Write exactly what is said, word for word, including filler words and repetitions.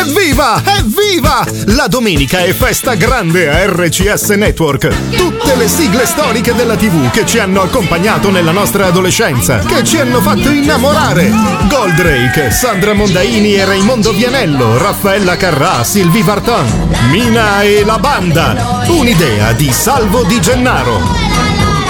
Evviva! Evviva! La domenica è festa grande a R C S Network. Tutte le sigle storiche della tivù che ci hanno accompagnato nella nostra adolescenza, che ci hanno fatto innamorare. Goldrake, Sandra Mondaini e Raimondo Vianello, Raffaella Carrà, Sylvie Vartan, Mina e la banda. Un'idea di Salvo Di Gennaro.